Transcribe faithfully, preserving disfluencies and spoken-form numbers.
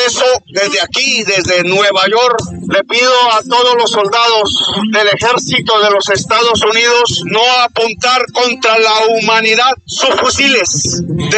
eso, desde aquí, desde Nueva York, le pido a todos los soldados del ejército de los Estados Unidos no apuntar contra la humanidad sus fusiles.